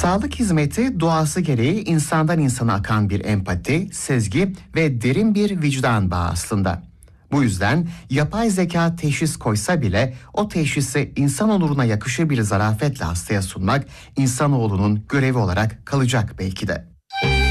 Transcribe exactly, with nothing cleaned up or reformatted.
Sağlık hizmeti doğası gereği insandan insana akan bir empati, sezgi ve derin bir vicdan bağı aslında. Bu yüzden yapay zeka teşhis koysa bile o teşhisi insan onuruna yakışır bir zarafetle hastaya sunmak insanoğlunun görevi olarak kalacak belki de.